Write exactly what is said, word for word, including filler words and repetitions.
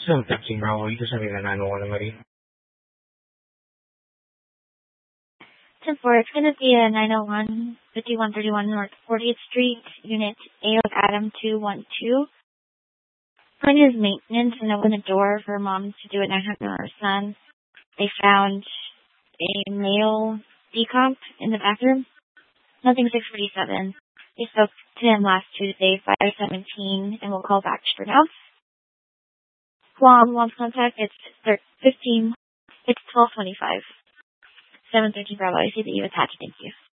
seven thirteen Bravo, you just sent me the nine one one already. ten four, it's going to be a nine oh one, fifty-one thirty-one North fortieth Street, Unit A of Adam two one two. Point is maintenance and open the door for mom to do it and her son. They found a male decomp in the bathroom. Nothing six forty-seven. They spoke to him last Tuesday, five seventeen, and we'll call back for now. Guam, Guam's contact, it's fifteen, it's twelve twenty-five. seven thirteen Bravo, I see that you attached, thank you.